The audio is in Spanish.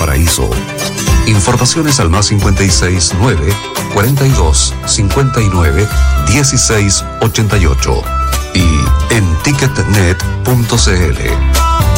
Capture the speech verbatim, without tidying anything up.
Valparaíso. Informaciones al más cincuenta y seis nueve, cuarenta y dos, cincuenta y nueve, dieciséis ochenta y ocho y en ticketnet punto cl.